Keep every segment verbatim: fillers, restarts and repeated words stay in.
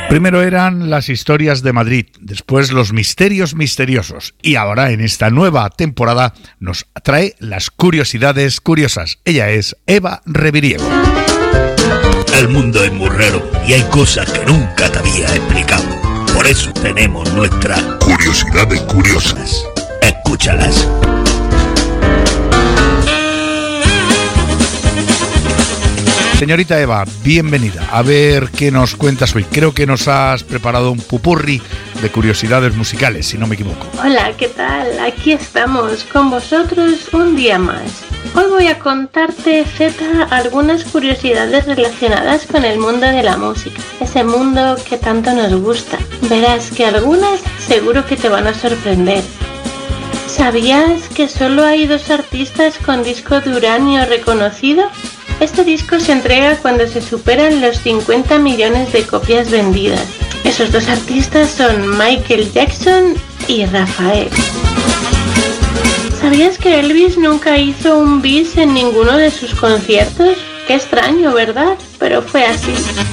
Primero eran las historias de Madrid, después los misterios misteriosos y ahora en esta nueva temporada nos trae las curiosidades curiosas. Ella es Eva Reviriego. El mundo es muy raro y hay cosas que nunca te había explicado. Por eso tenemos nuestras curiosidades curiosas. Escúchalas. Señorita Eva, bienvenida. A ver qué nos cuentas hoy. Creo que nos has preparado un pupurri de curiosidades musicales, si no me equivoco. Hola, ¿qué tal? Aquí estamos con vosotros un día más. Hoy voy a contarte, Zeta, algunas curiosidades relacionadas con el mundo de la música. Ese mundo que tanto nos gusta. Verás que algunas seguro que te van a sorprender. ¿Sabías que solo hay dos artistas con disco de uranio reconocido? Este disco se entrega cuando se superan los cincuenta millones de copias vendidas. Esos dos artistas son Michael Jackson y Rafael. ¿Sabías que Elvis nunca hizo un bis en ninguno de sus conciertos? Qué extraño, ¿verdad? Pero fue así.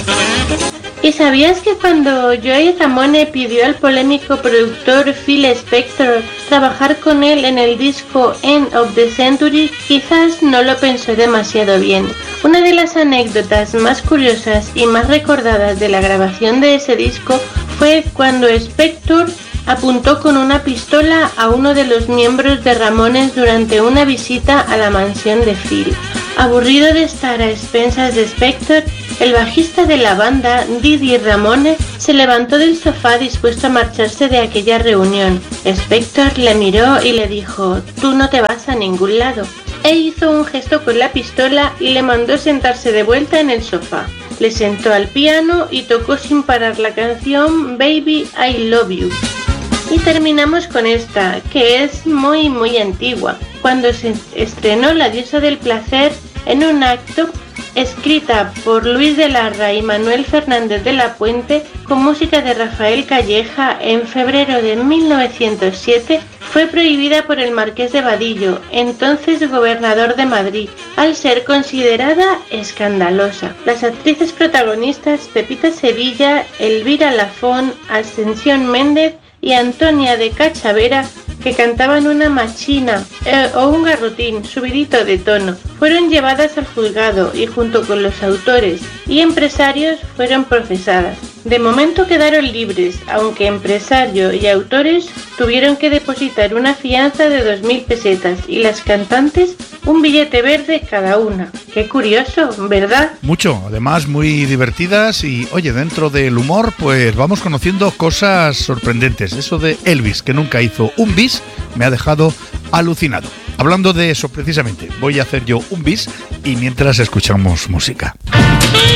¿Y sabías que cuando Joey Ramone pidió al polémico productor Phil Spector trabajar con él en el disco End of the Century, quizás no lo pensó demasiado bien? Una de las anécdotas más curiosas y más recordadas de la grabación de ese disco fue cuando Spector apuntó con una pistola a uno de los miembros de Ramones durante una visita a la mansión de Phil. Aburrido de estar a expensas de Spector, el bajista de la banda, Didi Ramone, se levantó del sofá dispuesto a marcharse de aquella reunión. Spector le miró y le dijo: «Tú no te vas a ningún lado». E hizo un gesto con la pistola y le mandó sentarse de vuelta en el sofá. Le sentó al piano y tocó sin parar la canción Baby I Love You. Y terminamos con esta, que es muy muy antigua, cuando se estrenó La diosa del placer en un acto escrita por Luis de Larra y Manuel Fernández de la Puente con música de Rafael Calleja en febrero de mil novecientos siete, fue prohibida por el Marqués de Vadillo, entonces gobernador de Madrid, al ser considerada escandalosa. Las actrices protagonistas Pepita Sevilla, Elvira Lafón, Ascensión Méndez y Antonia de Cachavera, que cantaban una machina eh, o un garrotín subidito de tono, fueron llevadas al juzgado y junto con los autores y empresarios fueron procesadas. De momento quedaron libres, aunque empresario y autores tuvieron que depositar una fianza de dos mil pesetas y las cantantes un billete verde cada una. Qué curioso, ¿verdad? Mucho, además muy divertidas y, oye, dentro del humor, pues vamos conociendo cosas sorprendentes. Eso de Elvis, que nunca hizo un bis, me ha dejado alucinado. Hablando de eso precisamente, voy a hacer yo un bis y mientras escuchamos música.